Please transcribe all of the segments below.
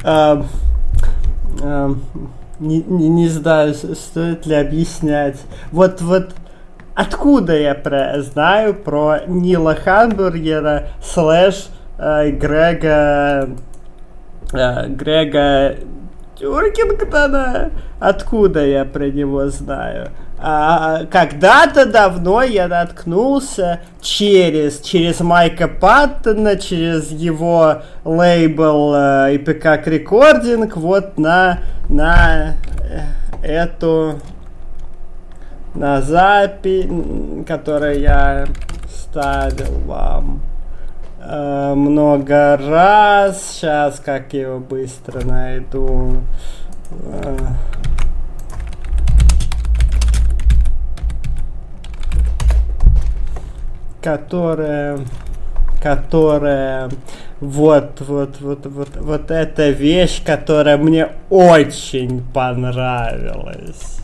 э, не знаю, стоит ли объяснять. Вот откуда я знаю про Нила Хамбургера слэш Грега Тюркингтона? Откуда я про него знаю? Когда-то давно я наткнулся через Майка Паттона, через его лейбл Epicac Recording, вот на запись, которую я ставил вам много раз. Сейчас, как я его быстро найду. Которая вот эта вещь, которая мне очень понравилась.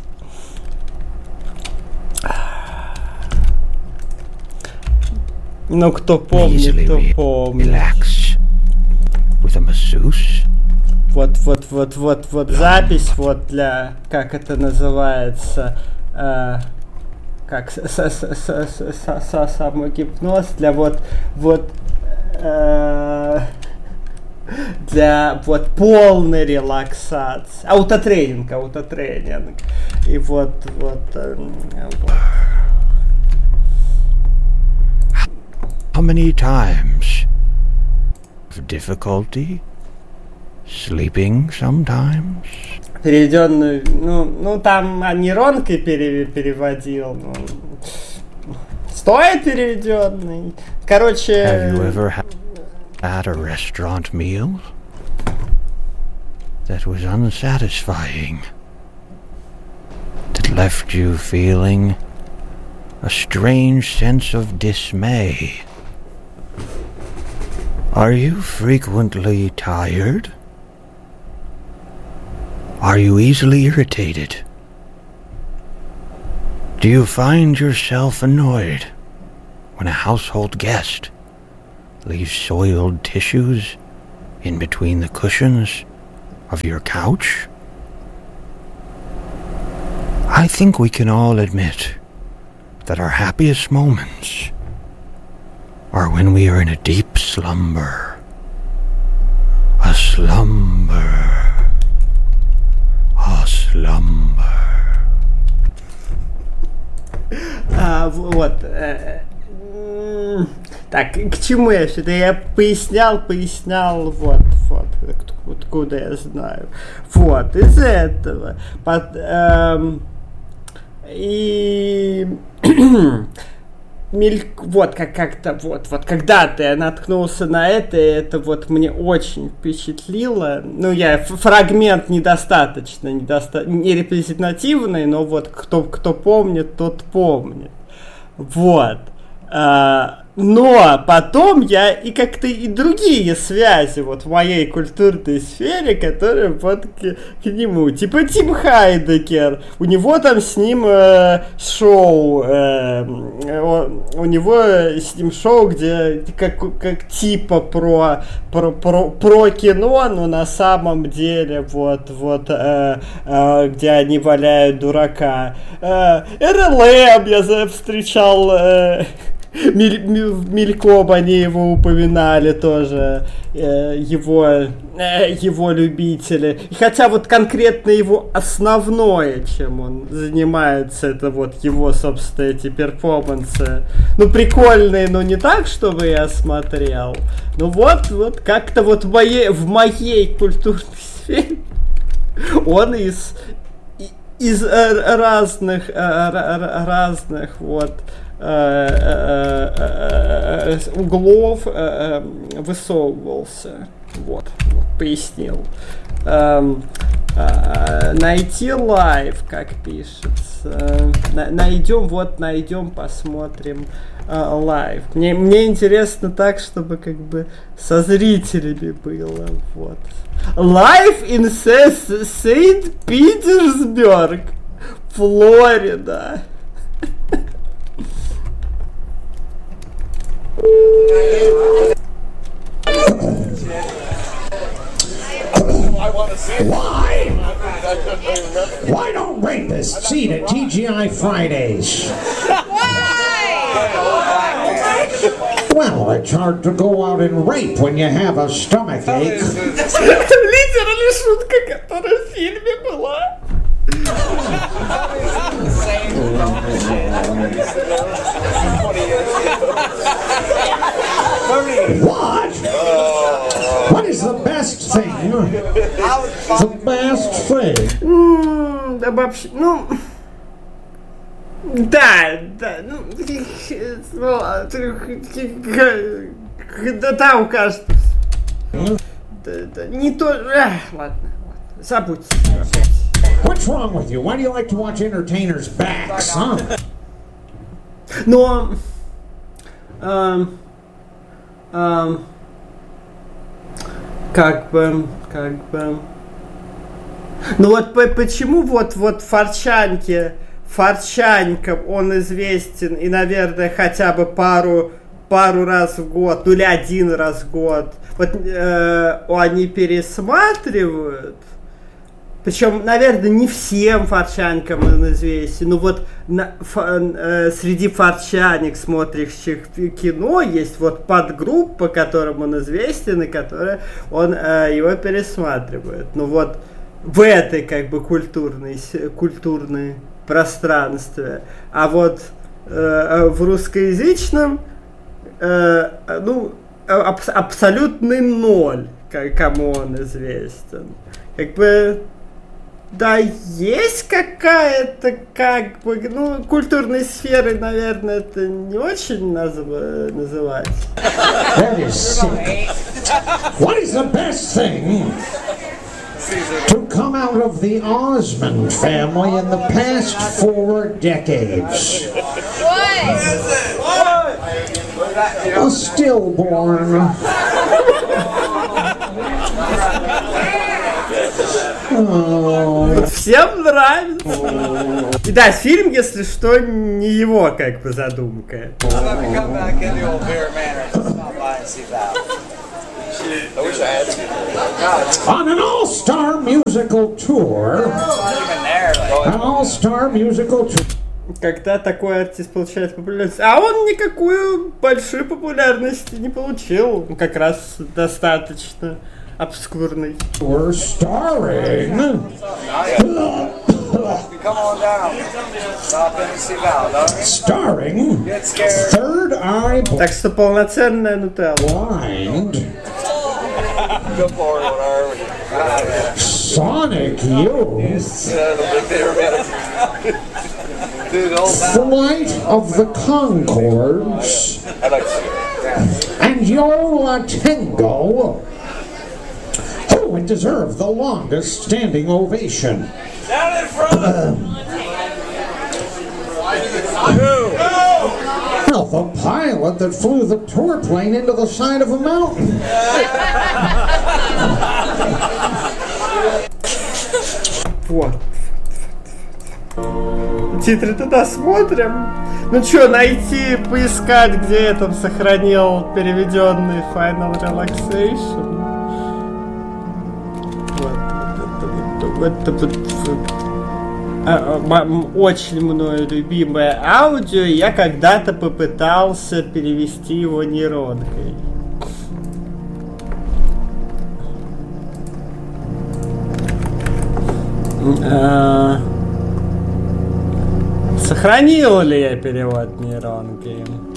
Ну, кто помнит, то помнит. Вот запись, вот для, как это называется, как самогипноз, для для полной релаксации. Аутотренинг. И вот. How many times of difficulty sleeping sometimes? Переведенный, ну там нейронкой переводил, стоит переведенный. Короче. Have you ever had a restaurant meal that was unsatisfying, that left you feeling a strange sense of dismay? Are you frequently tired? Are you easily irritated? Do you find yourself annoyed when a household guest leaves soiled tissues in between the cushions of your couch? I think we can all admit that our happiest moments are when we are in a deep slumber. A slumber. Вот. Так, к чему я все это? Я пояснял, вот, откуда я знаю. Вот, из этого. И вот как-то вот когда-то я наткнулся на это вот мне очень впечатлило. Ну, я фрагмент недостаточно не репрезентативный, но вот кто помнит, тот помнит. Вот. Но потом я и как-то и другие связи вот в моей культурной сфере, которые вот к нему. Типа Тим Хайдекер, у него там с ним шоу, у него с ним шоу, где как типа про кино, но на самом деле где они валяют дурака. РЛМ я встречал. Мельком они его упоминали тоже, его любители. И хотя вот конкретно его основное, чем он занимается, это вот его, собственно, эти перформансы. Ну, прикольные, но не так, чтобы я смотрел. Ну вот как-то вот в моей культурной сфере он из разных вот углов высовывался. Вот, пояснил. Найти лайв, как пишется. Найдем, посмотрим лайв. Мне интересно так, чтобы как бы со зрителями было. Вот. Live in St. Petersburg, Флорида. Why? Why don't rapists eat at TGI Fridays? Well, it's hard to go out and rape when you have a stomachache. Литерально шутка, которая в фильме была. What? What is the best thing? The best thing? Вообще, ну... Да, да, там кажется. Да, не то... Ладно, забудьте. What's wrong with you? Why do you like to watch entertainers' backs, huh? Но... Как бы... Ну вот почему вот Форчанка, он известен и, наверное, хотя бы пару раз в год, ну или один раз в год. Вот они пересматривают. Причем, наверное, не всем форчанкам он известен. Ну вот среди форчанек, смотрящих кино, есть вот подгруппа, которым он известен, и которая он его пересматривает. Ну вот в этой как бы культурной пространстве. А вот в русскоязычном абсолютный ноль, кому он известен. Как бы да, есть какая-то, как бы, ну, культурной сферы, наверное, это не очень называть. That is sick. What is the best thing to come out of the Osmond family in the past 4 decades? A stillborn. Всем нравится. И да, фильм, если что, не его как бы задумка. On an all-star musical tour. An all-star musical tour. Когда такой артист получает популярность, а он никакую большую популярность не получил, как раз достаточно обскурный. We're starring. Starring Third Eye Так что полноценная нутелла. Blind. Sonic Youth. Flight of the Conchords. And Yola Tango. Who would deserve the longest standing ovation? Down in front! Well, the pilot that flew the tour plane into the side of a mountain. Вот. Титры-то досмотрим. Ну чё, найти, поискать, где я там сохранил переведенный Final Relaxation. Очень мною любимое аудио. Я когда-то попытался перевести его нейронкой. Сохранил ли я перевод нейронкой?